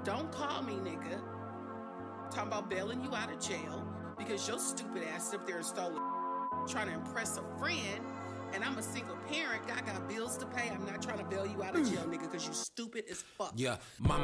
Don't call me, nigga. Talking about bailing you out of jail because your stupid ass up there and stole trying to impress a friend. And I'm a single parent. I got bills to pay. I'm not trying to bail you out of jail, nigga, because you stupid as fuck. Yeah, mama